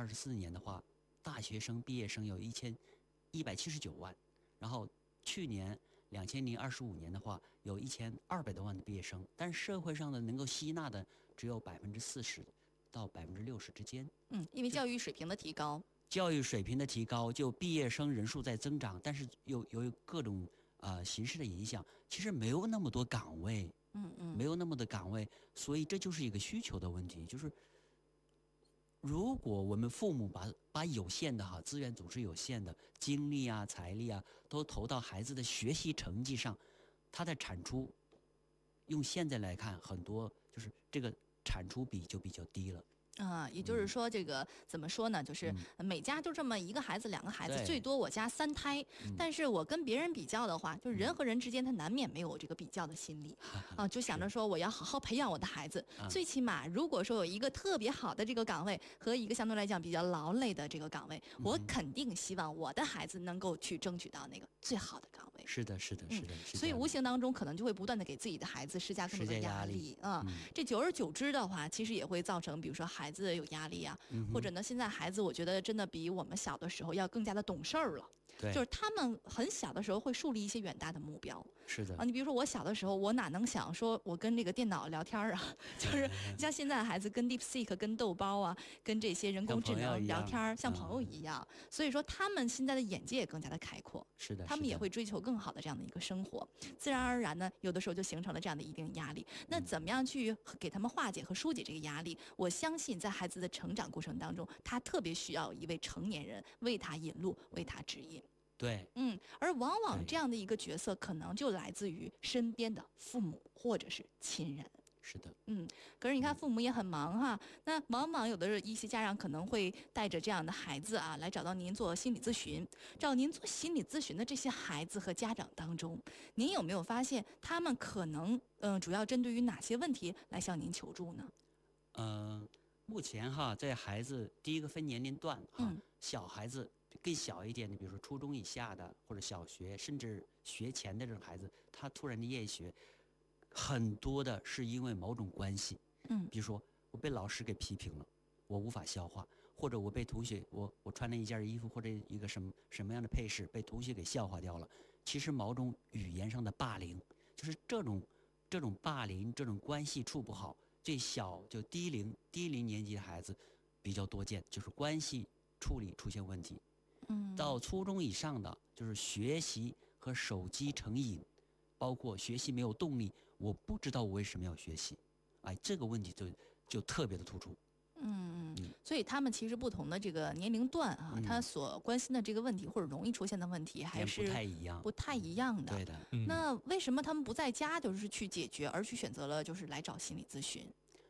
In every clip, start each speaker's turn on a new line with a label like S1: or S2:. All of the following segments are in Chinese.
S1: 2024年的话，大学生毕业生有1179万，然后去年2025年的话有1200多万的毕业生，但是社会上的能够吸纳的只有40%到60%之间。
S2: 因为教育水平的提高，
S1: 就毕业生人数在增长，但是有各种形式的影响，其实没有那么多岗位，没有那么多岗位，所以这就是一个需求的问题，就是如果我们父母把有限的资源总是有限的精力啊、财力啊，都投到孩子的学习成绩上，他的产出，用现在来看，很多就是这个产出比就比较低了。
S2: 也就是说，这个怎么说呢？就是每家就这么一个孩子、2个孩子，最多我家3胎。但是我跟别人比较的话，就是人和人之间他难免没有这个比较的心理就想着说我要好好培养我的孩子。最起码，如果说有一个特别好的这个岗位和一个相对来讲比较劳累的这个岗位，我肯定希望我的孩子能够去争取到那个最好的岗位。
S1: 是的。
S2: 所以无形当中可能就会不断的给自己的孩子施加更多的压力这久而久之的话，其实也会造成，比如说孩子有压力或者呢，现在孩子我觉得真的比我们小的时候要更加的懂事儿了。
S1: 对，
S2: 就是他们很小的时候会树立一些远大的目标。
S1: 是的
S2: 你比如说我小的时候，我哪能想说我跟这个电脑聊天就是像现在的孩子跟 DeepSeek、跟豆包跟这些人工智能聊天像朋友一样。所以说他们现在的眼界也更加的开阔。
S1: 是的，
S2: 他们也会追求更好的这样的一个生活，自然而然呢，有的时候就形成了这样的一定压力。那怎么样去给他们化解和疏解这个压力？我相信在孩子的成长过程当中，他特别需要一位成年人为他引路，为他指引。
S1: 对，
S2: 而往往这样的一个角色，可能就来自于身边的父母或者是亲人。
S1: 是的，
S2: 可是你看父母也很忙那往往有的一些家长可能会带着这样的孩子来找到您做心理咨询。找您做心理咨询的这些孩子和家长当中，您有没有发现他们可能主要针对于哪些问题来向您求助呢？
S1: 目前在孩子第一个分年龄段小孩子更小一点的，比如说初中以下的或者小学甚至学前的这种孩子，他突然的厌学，很多的是因为某种关系，比如说我被老师给批评了，我无法消化，或者我被同学我穿了一件衣服或者一个什么样的配饰被同学给笑话掉了。其实某种语言上的霸凌，就是这种霸凌，这种关系处不好，最小就低龄年级的孩子比较多见，就是关系处理出现问题。到初中以上的就是学习和手机成瘾，包括学习没有动力，我不知道我为什么要学习，这个问题就特别的突出。
S2: 所以他们其实不同的这个年龄段他所关心的这个问题或者容易出现的问题还是不太一样的。
S1: 对的。
S2: 那为什么他们不在家就是去解决，而去选择了就是来找心理咨询？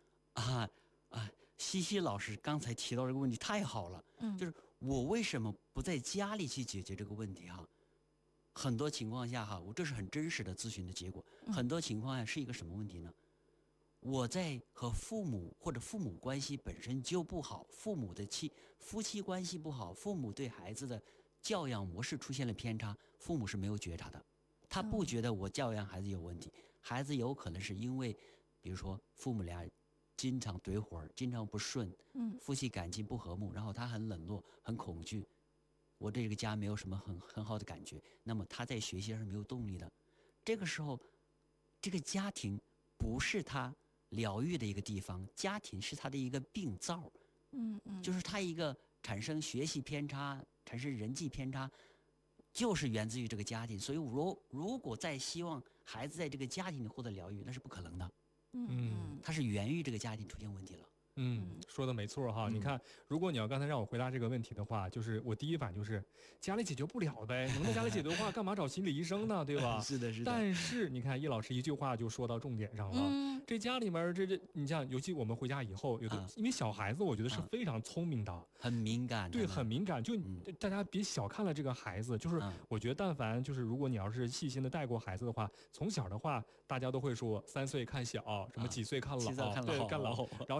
S1: 西西老师刚才提到这个问题太好了。就是我为什么不在家里去解决这个问题很多情况下我这是很真实的咨询的结果。很多情况下是一个什么问题呢？我在和父母或者父母关系本身就不好，夫妻关系不好，父母对孩子的教养模式出现了偏差，父母是没有觉察的，他不觉得我教养孩子有问题，孩子有可能是因为比如说父母俩经常怼火，经常不顺，夫妻感情不和睦，然后他很冷落，很恐惧，我这个家没有什么很好的感觉，那么他在学习上是没有动力的。这个时候这个家庭不是他疗愈的一个地方，家庭是他的一个病灶。就是他一个产生学习偏差，产生人际偏差，就是源自于这个家庭。所以如果再希望孩子在这个家庭里获得疗愈，那是不可能的。它是源于这个家庭出现问题了。
S3: 说的没错哈。你看，如果你要刚才让我回答这个问题的话，就是我第一反应就是家里解决不了呗，能在家里解决的话，干嘛找心理医生呢？对吧？
S1: 是的。
S3: 但是你看，叶老师一句话就说到重点上了。这家里面你像，尤其我们回家以后，因为小孩子，我觉得是非常聪明的，
S1: 很敏感。
S3: 对，很敏感。就大家别小看了这个孩子，就是我觉得，但凡就是如果你要是细心的带过孩子的话，从小的话，大家都会说3岁看小，什么几岁看老，对，看老，然后甚至是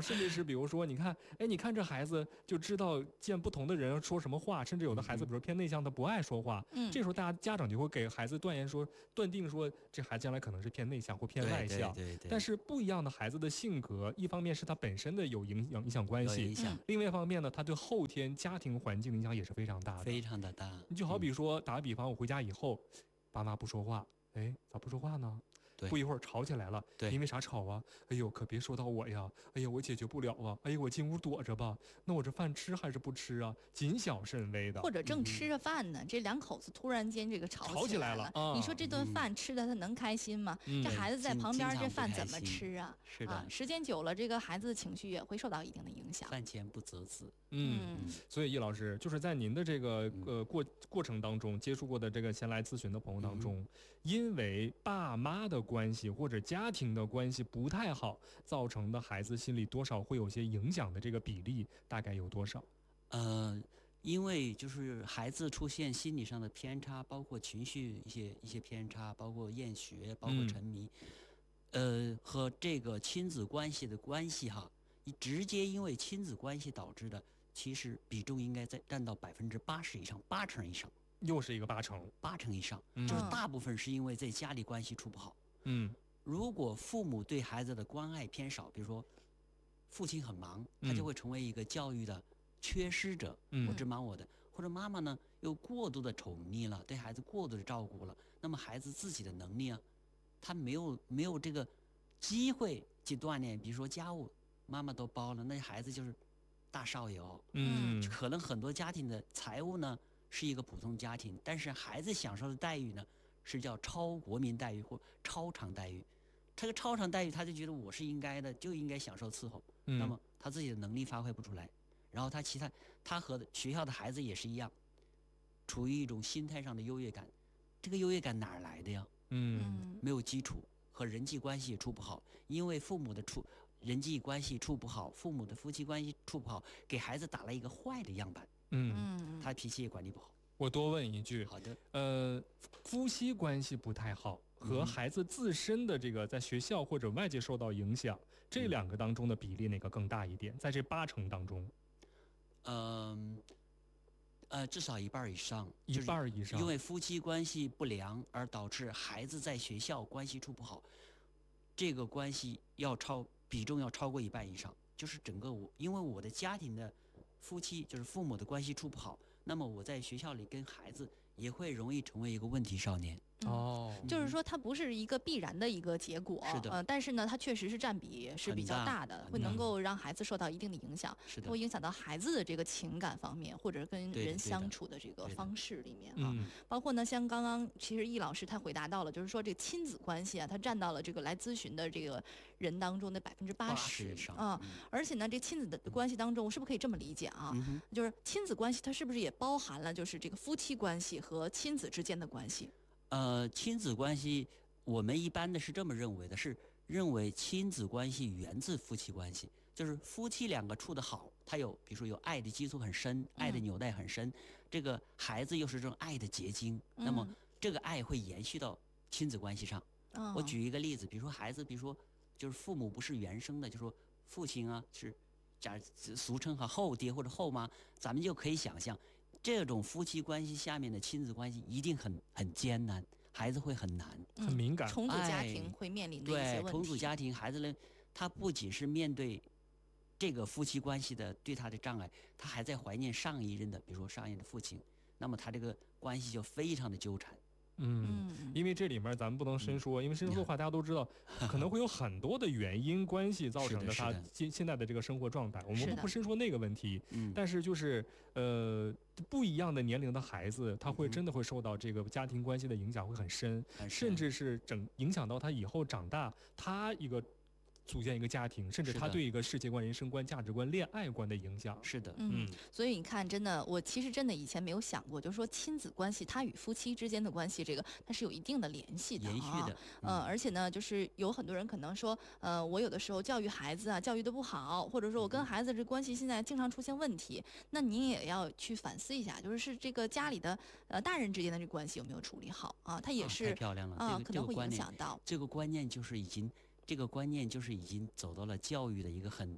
S3: 是比如说，你看，哎，你看这孩子就知道见不同的人说什么话，甚至有的孩子，比如说偏内向，他不爱说话。这时候家长就会给孩子断定说，这孩子将来可能是偏内向或偏外向。
S1: 对。
S3: 但是不一样的孩子的性格，一方面是他本身的有影响关系，另外一方面呢，他对后天家庭环境的影响也是非常大的，
S1: 非常的大。
S3: 你就好比说，打个比方，我回家以后，爸妈不说话，哎，咋不说话呢？不一会儿吵起来了，因为啥吵啊？哎呦，可别说到我呀！哎呀，我解决不了啊！哎呀，我进屋躲着吧。那我这饭吃还是不吃啊？谨小慎微的。
S2: 或者正吃着饭呢，这两口子突然间这个吵起来了，你说这顿饭吃的他能开心吗？这孩子在旁边，这饭怎么吃啊？
S1: 是的，
S2: 时间久了，这个孩子的情绪也会受到一定的影响。
S1: 饭前不择字。
S3: 所以易老师就是在您的这个过程当中接触过的这个前来咨询的朋友当中，因为爸妈的关系或者家庭的关系不太好造成的孩子心里多少会有些影响的这个比例大概有多少？
S1: 因为就是孩子出现心理上的偏差，包括情绪一些偏差，包括厌学，包括沉迷，和这个亲子关系的关系哈，直接因为亲子关系导致的，其实比重应该占到80%以上，80%以上。
S3: 又是一个
S1: 80%以上，就是大部分是因为在家里关系处不好。如果父母对孩子的关爱偏少，比如说父亲很忙，他就会成为一个教育的缺失者，我只忙我的，或者妈妈呢又过度的宠溺了，对孩子过度的照顾了，那么孩子自己的能力啊，他没有这个机会去锻炼，比如说家务妈妈都包了，那孩子就是大少爷哦。可能很多家庭的财务呢是一个普通家庭，但是孩子享受的待遇呢是叫超国民待遇或超常待遇。这个超常待遇，他就觉得我是应该的，就应该享受伺候。那么他自己的能力发挥不出来，然后他和学校的孩子也是一样，处于一种心态上的优越感。这个优越感哪儿来的呀？没有基础，和人际关系也处不好，因为父母的人际关系处不好，父母的夫妻关系处不好，给孩子打了一个坏的样板。他脾气也管理不好。
S3: 我多问一句，
S1: 好的，
S3: 夫妻关系不太好和孩子自身的这个在学校或者外界受到影响，这两个当中的比例哪个更大一点？在这80%当中，
S1: 至少1半以上
S3: ，1半以上，
S1: 因为夫妻关系不良而导致孩子在学校关系处不好，这个关系比重要超过1半以上，就是因为我的家庭的夫妻就是父母的关系处不好，那么我在学校里跟孩子也会容易成为一个问题少年。
S2: 就是说它不是一个必然的一个结果，
S1: 是的，
S2: 但是呢，它确实是占比是比较大的，会能够让孩子受到一定的影响，会影响到孩子的这个情感方面，或者跟人相处的这个方式里面啊。包括呢，像刚刚其实易老师他回答到了，就是说这亲子关系啊，它占到了这个来咨询的这个人当中的80%啊，而且呢，这亲子的关系当中，是不是可以这么理解啊？就是亲子关系它是不是也包含了就是这个夫妻关系和亲子之间的关系？
S1: 亲子关系，我们一般的是这么认为的，是认为亲子关系源自夫妻关系，就是夫妻两个处得好，他比如说有爱的基础很深，爱的纽带很深，这个孩子又是这种爱的结晶，那么这个爱会延续到亲子关系上。我举一个例子，比如说孩子，比如说就是父母不是原生的，就说父亲啊是俗称后爹或者后妈，咱们就可以想象。这种夫妻关系下面的亲子关系一定很艰难，孩子会很难，
S3: 很敏感。
S2: 重组家庭会面临的一些问题。
S1: 对，重组家庭，孩子呢，他不仅是面对这个夫妻关系的对他的障碍，他还在怀念上一任的，比如说上一任的父亲，那么他这个关系就非常的纠缠。
S3: 因为这里面咱们不能深说，因为深说的话大家都知道，可能会有很多的原因关系造成的他现在的这个生活状态，我们不深说那个问题。但是就是不一样的年龄的孩子，他会真的会受到这个家庭关系的影响会很深，甚至是影响到他以后长大，他组建一个家庭，甚至他对一个世界观、人生观、价值观、恋爱观的影响。
S1: 是的，
S2: 所以你看，真的，我其实真的以前没有想过，就是说亲子关系，它与夫妻之间的关系，这个它是有一定的联系的而且呢，就是有很多人可能说，我有的时候教育孩子啊，教育的不好，或者说我跟孩子这关系现在经常出现问题，那您也要去反思一下，就是这个家里的大人之间的这个关系有没有处理好啊？它也是
S1: 太漂亮了，
S2: 可能会影响到
S1: 这个观念就是已经走到了教育的一个很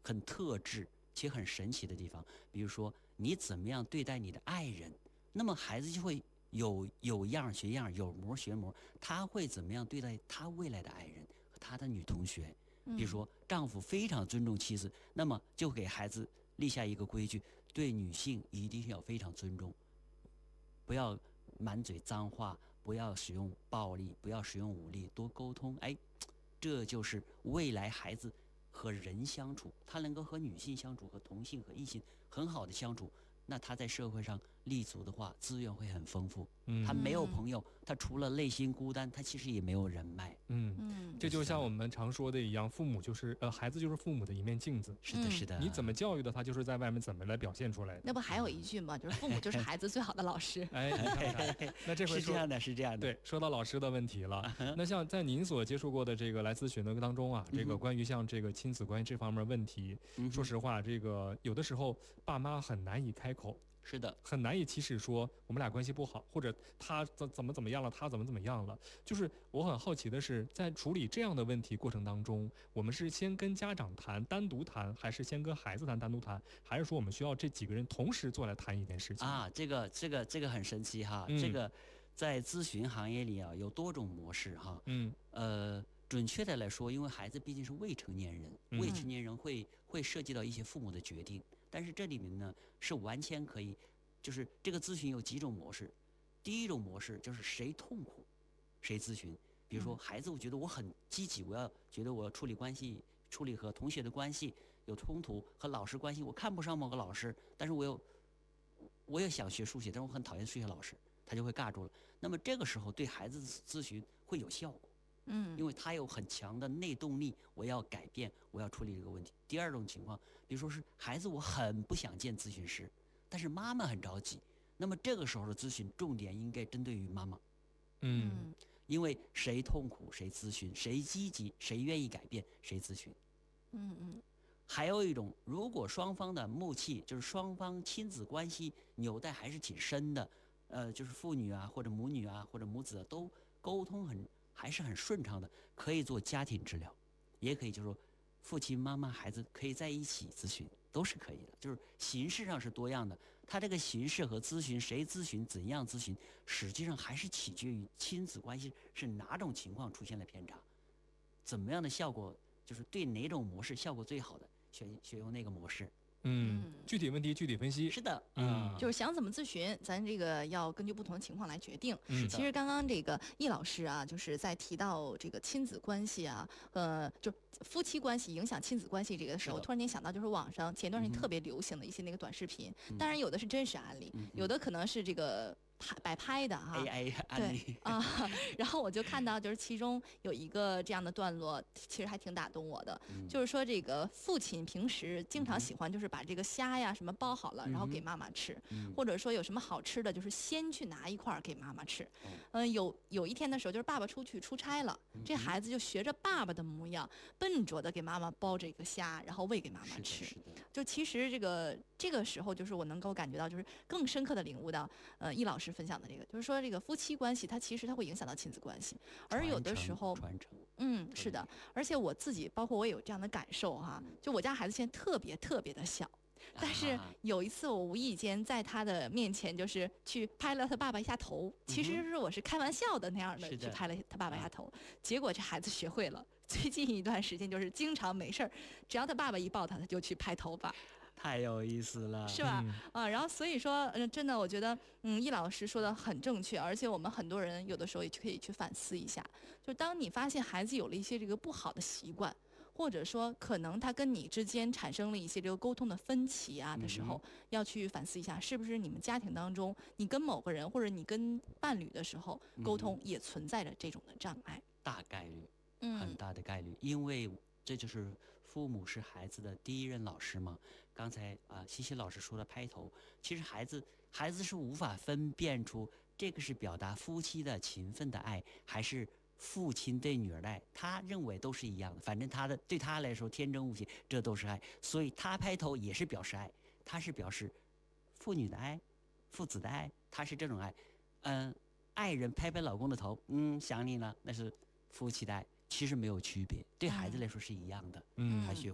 S1: 很特质且很神奇的地方。比如说你怎么样对待你的爱人，那么孩子就会有样学样，有模学模，他会怎么样对待他未来的爱人和他的女同学。比如说丈夫非常尊重妻子，那么就给孩子立下一个规矩，对女性一定要非常尊重，不要满嘴脏话，不要使用暴力，不要使用武力，多沟通。哎，这就是未来孩子和人相处，他能够和女性相处，和同性和异性很好的相处，那他在社会上立足的话，资源会很丰富。他没有朋友，他除了内心孤单，他其实也没有人脉。
S3: 这就像我们常说的一样，父母就是孩子就是父母的一面镜子。
S1: 是的，是的。
S3: 你怎么教育的他，就是在外面怎么来表现出来的。
S2: 那不还有一句吗？就是父母就是孩子最好的老师。
S3: 哎，你看看，那这回
S1: 是这样的，是这样的。
S3: 对，说到老师的问题了。那像在您所接触过的这个来咨询的当中啊，这个关于像这个亲子关系这方面问题，说实话，这个有的时候爸妈很难以开口。
S1: 是的，
S3: 很难以启齿说我们俩关系不好，或者他怎么样了，他怎么样了。就是我很好奇的是，在处理这样的问题过程当中，我们是先跟家长谈单独谈，还是先跟孩子谈单独谈，还是说我们需要这几个人同时坐来谈一件事情
S1: 啊？这个很神奇哈。这个在咨询行业里啊有多种模式哈。准确的来说，因为孩子毕竟是未成年人，未成年人会涉及到一些父母的决定。但是这里面呢是完全可以，就是这个咨询有几种模式。第一种模式就是谁痛苦谁咨询。比如说孩子，我觉得我很积极，觉得我要处理关系，处理和同学的关系有冲突，和老师关系，我看不上某个老师，但是我也想学数学，但是我很讨厌数学老师，他就会尬住了。那么这个时候对孩子的咨询会有效果。因为他有很强的内动力，我要改变，我要处理这个问题。第二种情况，比如说是孩子，我很不想见咨询师，但是妈妈很着急，那么这个时候的咨询重点应该针对于妈妈。因为谁痛苦谁咨询，谁积极谁愿意改变谁咨询。还有一种，如果双方的默契，就是双方亲子关系纽带还是挺深的，就是父女啊或者母女啊或者母子啊都沟通还是很顺畅的，可以做家庭治疗，也可以就是说父亲妈妈孩子可以在一起咨询，都是可以的。就是形式上是多样的，它这个形式和咨询谁咨询怎样咨询，实际上还是取决于亲子关系是哪种情况出现了偏差，怎么样的效果，就是对哪种模式效果最好的，选用那个模式。
S3: 具体问题具体分析。
S1: 是的，
S2: 就是想怎么咨询，咱这个要根据不同的情况来决定。
S1: 其
S2: 实刚刚这个易老师啊，就是在提到这个亲子关系啊，就夫妻关系影响亲子关系这个时候，突然间想到就是网上前段时间特别流行的一些那个短视频，当然有的是真实案例，有的可能是这个摆拍的哈
S1: AI 案例
S2: 然后我就看到就是其中有一个这样的段落，其实还挺打动我的，就是说这个父亲平时经常喜欢就是把这个虾呀什么包好了，然后给妈妈吃，或者说有什么好吃的，就是先去拿一块给妈妈吃。有一天的时候，就是爸爸出去出差了，这孩子就学着爸爸的模样，笨拙的给妈妈包这个虾，然后喂给妈妈吃。就其实这个时候，就是我能够感觉到，就是更深刻的领悟到，易老师分享的这个，就是说这个夫妻关系，它其实它会影响到亲子关系，而有的时候，
S1: 传承，
S2: 是的，而且我自己，包括我也有这样的感受哈，就我家孩子现在特别特别的小。但是有一次我无意间在他的面前就是去拍了他爸爸一下头，其实是我是开玩笑的那样的去拍了他爸爸一下头，结果这孩子学会了，最近一段时间就是经常没事儿，只要他爸爸一抱他，他就去拍头发。
S1: 太有意思了，
S2: 是吧？然后所以说，真的，我觉得，易老师说的很正确，而且我们很多人有的时候也可以去反思一下，就当你发现孩子有了一些这个不好的习惯，或者说可能他跟你之间产生了一些这个沟通的分歧啊的时候，要去反思一下，是不是你们家庭当中，你跟某个人或者你跟伴侣的时候，沟通也存在着这种的障碍？
S1: 大概率，很大的概率，因为这就是父母是孩子的第一任老师嘛。刚才西西老师说的拍头，其实孩子是无法分辨出这个是表达夫妻的情分的爱，还是父亲对女儿的爱，他认为都是一样的，反正对他来说天真无邪，这都是爱，所以他拍头也是表示爱，他是表示父女的爱，父子的爱，他是这种爱。爱人拍拍老公的头，想你了，那是夫妻的爱，其实没有区别，对孩子来说是一样的。他学会了。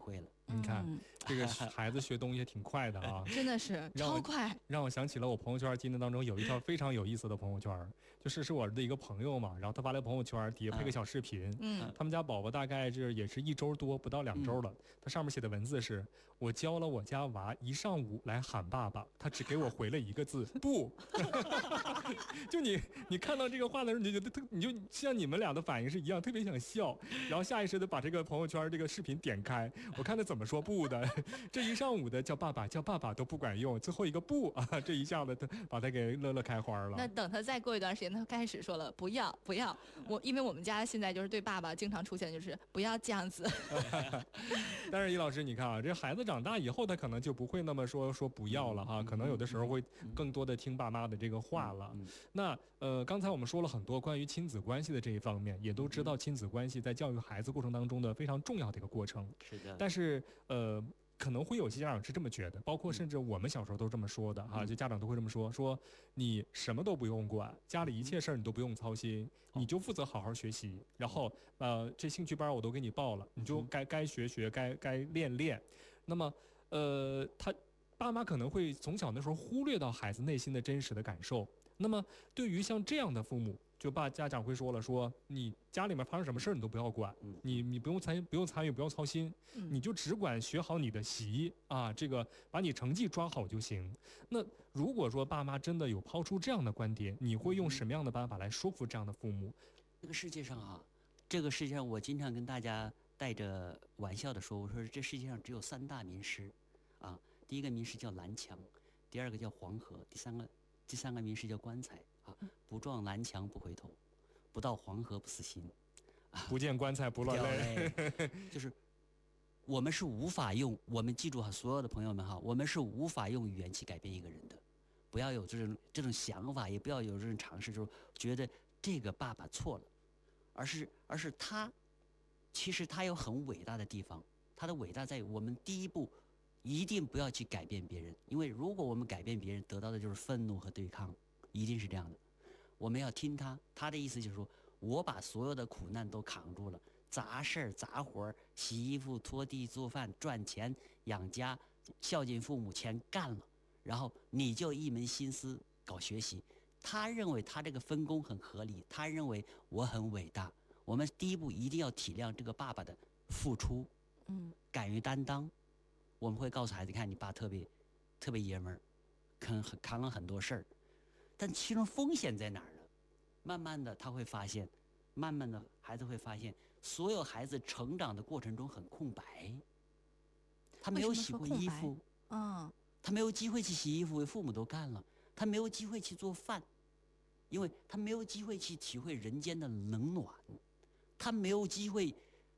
S3: 你看，这个孩子学东西也挺快的啊，
S2: 真的是超快。
S3: 让我想起了我朋友圈今天当中有一条非常有意思的朋友圈，就是我的一个朋友嘛，然后他发来朋友圈，底下配个小视频，他们家宝宝大概也是1周多，不到2周了，他上面写的文字是：我教了我家娃1上午来喊爸爸，他只给我回了1个字不。就你看到这个话的时候，你就像你们俩的反应是一样，特别想笑，然后下意识的把这个朋友圈这个视频点开，我看他怎么说不的，这1上午的叫爸爸都不管用，最后一个不啊，这一下子把他给乐开花了。
S2: 那等他再过一段时间，他开始说了不要，因为我们家现在就是对爸爸经常出现就是不要这样子。
S3: 但是易老师你看啊，这孩子长大以后他可能就不会那么说不要了哈，可能有的时候会更多的听爸妈的这个话了。那刚才我们说了很多关于亲子关系的这一方面，也都知道亲子关系在教育孩子过程当中的非常重要的一个过程。
S1: 是的。
S3: 但是可能会有些家长是这么觉得，包括甚至我们小时候都这么说的哈，就家长都会这么说你什么都不用管，家里一切事儿你都不用操心，你就负责好好学习，然后这兴趣班我都给你报了，你就该学该练。那么他爸妈可能会从小的时候忽略到孩子内心的真实的感受。那么对于像这样的父母，就家长会说你家里面发生什么事儿你都不要管，你不用参与，不用操心，你就只管学好你的习啊，这个把你成绩抓好就行。那如果说爸妈真的有抛出这样的观点，你会用什么样的办法来说服这样的父母？
S1: 这个世界上我经常跟大家带着玩笑的说，我说这世界上只有3大名师啊，第一个名师叫蓝墙，第二个叫黄河，第三个名师叫棺材啊，不撞南墙不回头，不到黄河不死心，
S3: 不见棺材不落泪。
S1: 就是我们是无法用，我们记住哈，所有的朋友们哈，我们是无法用语言去改变一个人的，不要有这种想法，也不要有这种尝试，就是觉得这个爸爸错了，而是他，其实他有很伟大的地方，他的伟大在于我们第一步一定不要去改变别人，因为如果我们改变别人，得到的就是愤怒和对抗，一定是这样的。我们要听他的意思就是说，我把所有的苦难都扛住了，杂事儿杂活，洗衣服拖地做饭赚钱养家孝敬父母全干了，然后你就一门心思搞学习。他认为他这个分工很合理，他认为我很伟大。我们第一步一定要体谅这个爸爸的付出，敢于担当。我们会告诉孩子，看你爸特别爷们儿，扛了很多事儿，但其中风险在哪儿呢？慢慢的他会发现，孩子会发现，所有孩子成长的过程中很空白，他没有洗过衣服，他没有机会去洗衣服，父母都干了，他没有机会去做饭，因为他没有机会去体会人间的冷暖，他没有机会，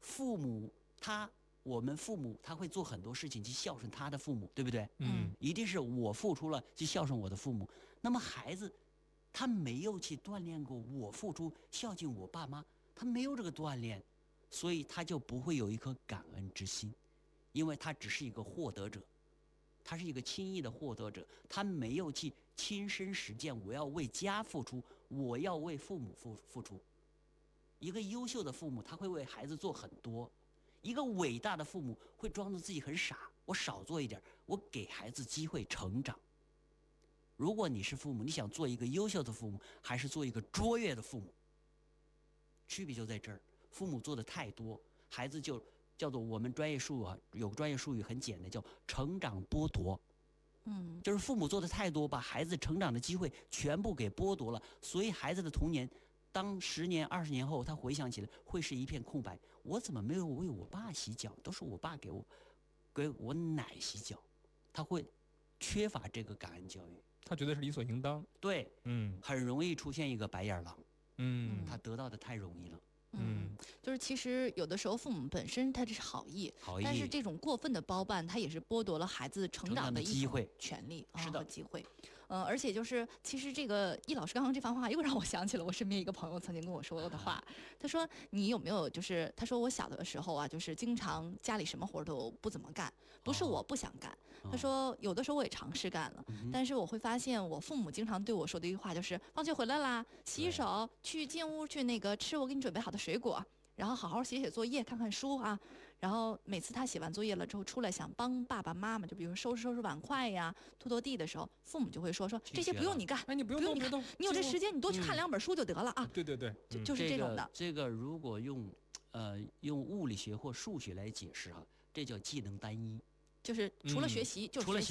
S1: 我们父母他会做很多事情去孝顺他的父母，对不对？一定是我付出了去孝顺我的父母。那么孩子他没有去锻炼过我付出孝敬我爸妈，他没有这个锻炼，所以他就不会有一颗感恩之心，因为他只是一个获得者，他是一个轻易的获得者，他没有去亲身实践我要为家付出，我要为父母付出。一个优秀的父母他会为孩子做很多，一个伟大的父母会装作自己很傻，我少做一点，我给孩子机会成长。如果你是父母，你想做一个优秀的父母，还是做一个卓越的父母？区别就在这儿。父母做的太多，孩子就叫做我们专业术语有个专业术语很简单，叫成长剥夺。就是父母做的太多，把孩子成长的机会全部给剥夺了，所以孩子的童年，当10年、20年后，他回想起来会是一片空白。我怎么没有为我爸洗脚？都是我爸给我奶洗脚，他会缺乏这个感恩教育。
S3: 他觉得是理所应当，
S1: 对，很容易出现一个白眼狼，他得到的太容易了，
S2: 就是其实有的时候父母本身他这是好意，但是这种过分的包办，他也是剥夺了孩子成长的一种权利和机会。而且就是其实这个易老师刚刚这番话又让我想起了我身边一个朋友曾经跟我说过的话。他说你有没有就是他说我小的时候啊，就是经常家里什么活都不怎么干，不是我不想干，他说有的时候我也尝试干了，但是我会发现我父母经常对我说的一句话就是放学回来啦，洗手，去进屋去那个吃我给你准备好的水果，然后好好写写作业看看书啊， 然后每次他写完作业了之后出来想帮爸爸妈妈，就比如说收拾碗筷呀、拖拖地的时候，父母就会说这些不用你干，
S3: 哎，你不用动，
S2: 你有这时间你多去看2本书就得了啊。
S3: 对，
S2: 就是这种的。
S1: 这个如果用物理学或数学来解释这叫技能单一，
S2: 就是除了学习就
S1: 除了学